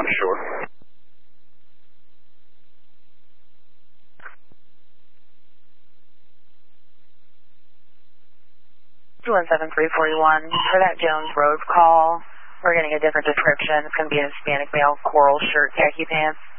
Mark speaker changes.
Speaker 1: on shore.
Speaker 2: 217-341. For that Jones Road call, we're getting a different description. It's going to be a Hispanic male, coral shirt, khaki pants.